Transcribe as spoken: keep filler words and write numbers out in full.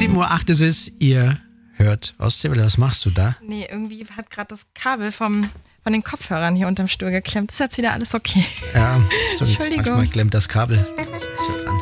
sieben Uhr acht ist es, ihr hört Ostseewelle. Was machst du da? Nee, irgendwie hat gerade das Kabel vom, von den Kopfhörern hier unterm Stuhl geklemmt. Ist jetzt wieder alles okay? Ja, so Entschuldigung. manchmal klemmt das Kabel. Das ist ja dran.